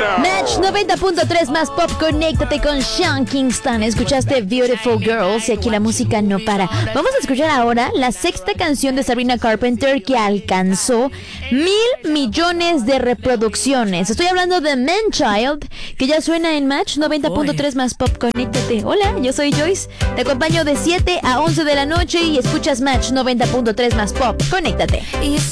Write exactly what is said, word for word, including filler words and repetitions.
Match noventa punto tres más pop, conéctate con Sean Kingston. Escuchaste Beautiful Girls y aquí la música no para. Vamos a escuchar ahora la sexta canción de Sabrina Carpenter que alcanzó mil millones de reproducciones. Estoy hablando de Man Child, que ya suena en Match noventa punto tres más pop, conéctate. Hola, yo soy Joyce, te acompaño de siete a once de la noche y escuchas Match noventa punto tres más pop, conéctate.